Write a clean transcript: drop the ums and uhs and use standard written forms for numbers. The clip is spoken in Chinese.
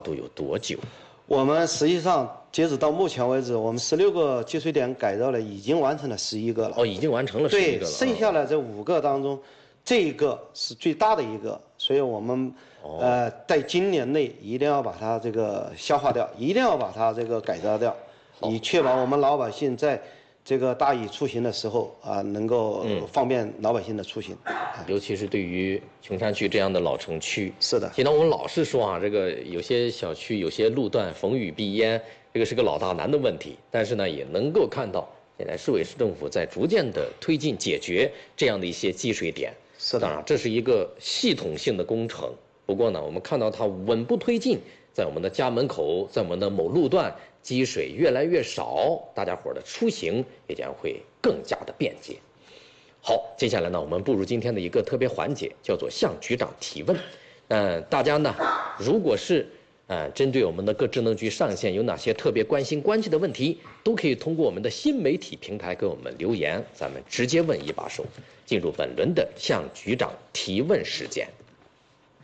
度有多久？ 我们实际上截止到目前为止，我们16个积水点改造了，已经完成了11个了。 哦，已经完成了11 对， 个了。 剩下的这5个当中，这一个是最大的一个，所以我们在今年内一定要把它这个消化掉，一定要把它这个改造掉，以确保我们老百姓在这个大禹出行的时候能够方便老百姓的出行。 尤其是对于琼山区这样的老城区， 是的。 现在我们老是说这个有些小区有些路段逢雨必淹，这个是个老大难的问题。但是呢，也能够看到现在市委市政府在逐渐的推进解决这样的一些积水点。 是的。 当然，这是一个系统性的工程。不过呢，我们看到它稳步推进，在我们的家门口，在我们的某路段积水越来越少，大家伙的出行也将会更加的便捷。好，接下来呢，我们步入今天的一个特别环节，叫做向局长提问。大家呢，如果是针对我们的各职能局上线有哪些特别关心关切的问题，都可以通过我们的新媒体平台给我们留言，咱们直接问一把手。进入本轮的向局长提问时间。